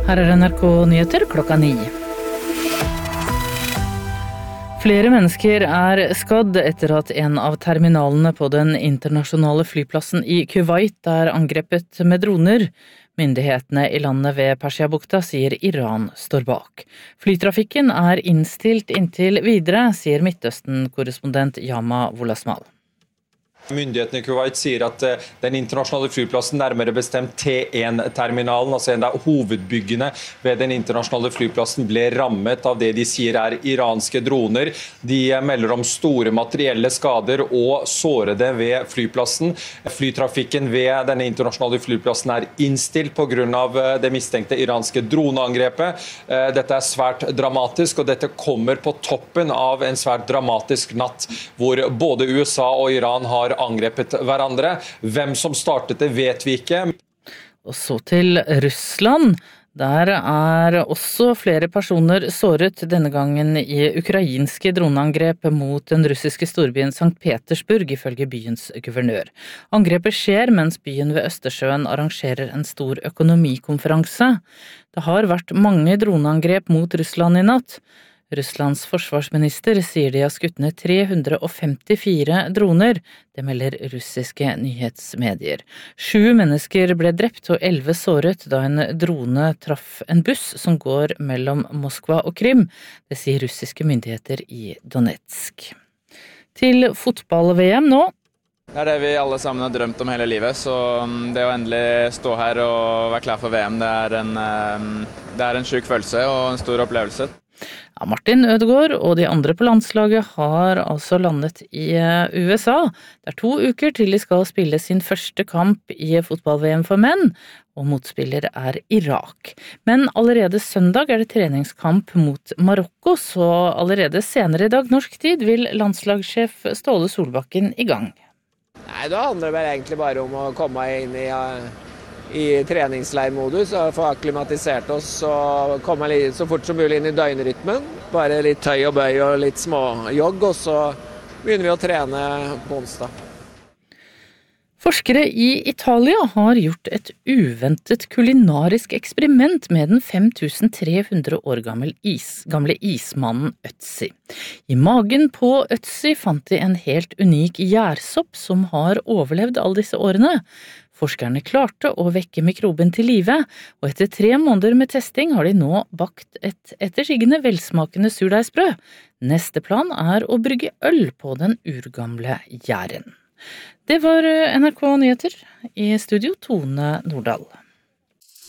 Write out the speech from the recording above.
Her NRK Nyheter klokka 9. Flere mennesker skadd etter at en av terminalene på den internasjonale flyplassen i Kuwait angrepet med droner. Myndighetene i landet ved Persiabukta sier Iran står bak. Flytrafikken innstilt inntil videre, sier Midtøsten-korrespondent Yama Wolasmal. Myndighetene i Kuwait sier at den internasjonale flyplassen, nærmere bestemt T1-terminalen, altså en av hovedbyggene ved den internasjonale flyplassen, ble rammet av det de sier iranske droner. De melder om store materielle skader og sårede ved flyplassen. Flytrafikken ved denne internasjonale flyplassen innstilt på grunn av det mistenkte iranske droneangrepet. Dette svært dramatisk, og dette kommer på toppen av en svært dramatisk natt, hvor både USA og Iran har angrepet hverandre. Hvem som startet det vet vi ikke. Og så til Russland. Der også flere personer såret denne gangen i ukrainske droneangrep mot den russiske storbyen St. Petersburg, ifølge byens guvernør. Angrepet skjer mens byen ved Østersjøen arrangerer en stor økonomikonferanse. Det har vært mange droneangrep mot Russland i natt. Russlands forsvarsminister sier de har skutt ned 354 droner, det melder russiske nyhetsmedier. 7 mennesker ble drept og 11 såret da en drone traff en buss som går mellom Moskva og Krim, det sier russiske myndigheter i Donetsk. Til fotball-VM nå. Det er det vi alle sammen har drømt om hele livet, så det å endelig stå her og være klar for VM, det er en syk følelse og en stor opplevelse. Ja, Martin Ødegaard og de andre på landslaget har altså landet i USA. Det 2 uker til de skal spille sin første kamp i fotball-VM for menn, og motspiller Irak. Men allerede søndag det treningskamp mot Marokko, så allerede senere i dag norsk tid vil landslagssjef Ståle Solbakken i gang. Nei, da handler det egentlig bare om å komme inn i treningsleirmodus og få akklimatisert oss og komme så fort som mulig inn i døgnrytmen. Bare litt tøy og bøy og litt småjogg, og så begynner vi å trene på onsdag. Forskere i Italia har gjort et uventet kulinarisk eksperiment med den 5300 år gamle ismannen Ötzi. I magen på Ötzi fant de en helt unik gjærsopp som har overlevd alle disse årene. Forskerne klarte å vekke mikroben til live, og etter 3 måneder med testing har de nå bakt et ettersigende velsmakende surdeigsbrød. Neste plan å brygge øl på den urgamle gjæren. Det var NRK Nyheter. I studio Tone Nordahl.